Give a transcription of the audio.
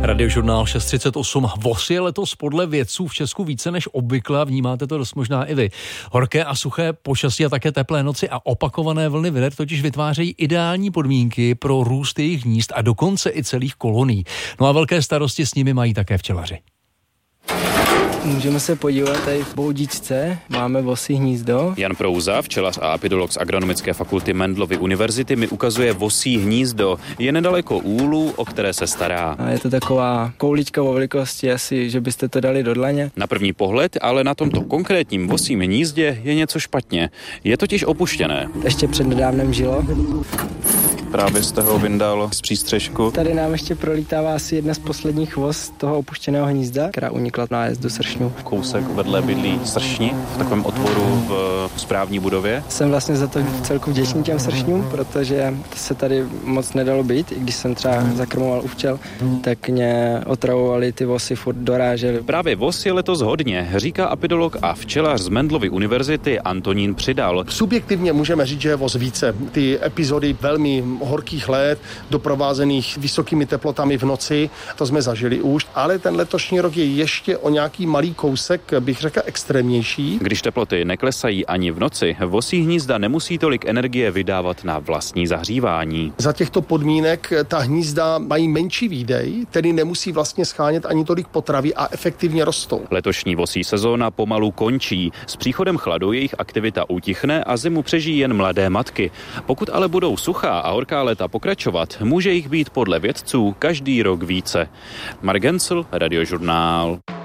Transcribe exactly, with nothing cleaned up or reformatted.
Radiožurnál šest třicet osm. Vos je letos podle vědců v Česku více než obvykle, vnímáte to dost možná i vy. Horké a suché počasí a také teplé noci a opakované vlny vyder totiž vytvářejí ideální podmínky pro růst jejich hnízd a dokonce i celých kolonií. No a velké starosti s nimi mají také včelaři. Můžeme se podívat tady v boudičce, máme vosí hnízdo. Jan Prouza, včelař a apidolog z Agronomické fakulty Mendelovy univerzity, mi ukazuje vosí hnízdo. Je nedaleko úlu, o které se stará. A je to taková koulička o velikosti asi, že byste to dali do dlaně. Na první pohled, ale na tomto konkrétním vosím hnízdě je něco špatně. Je totiž opuštěné. Ještě přednedávnem žilo. Právě jste ho vyndal z přístřešku. Tady nám ještě prolítává asi jedna z posledních vos toho opuštěného hnízda, která unikla na nájezdu sršňů. Kousek vedle bydlí sršni v takovém otvoru v správní budově. Jsem vlastně za to celku vděčný těm sršňům, protože se tady moc nedalo být, i když jsem třeba zakrmoval u včel, tak mě otravovali ty vosy, furt dorážely. Právě vos je letos hodně, říká apidolog a včelař z Mendelovy univerzity Antonín Přidal. Subjektivně můžeme říct, že je vos více. Ty epizody velmi horkých let, doprovázených vysokými teplotami v noci, to jsme zažili už, ale ten letošní rok je ještě o nějaký malý kousek, bych řekl, extrémnější. Když teploty neklesají ani v noci, vosí hnízda nemusí tolik energie vydávat na vlastní zahřívání. Za těchto podmínek ta hnízda mají menší výdej, tedy nemusí vlastně schánět ani tolik potravy a efektivně rostou. Letošní vosí sezóna pomalu končí. S příchodem chladu jejich aktivita utichne a zimu přežijí jen mladé matky. Pokud ale budou suchá a horká léta pokračovat, může jich být podle vědců každý rok více. Mark Gencel, Radiožurnál.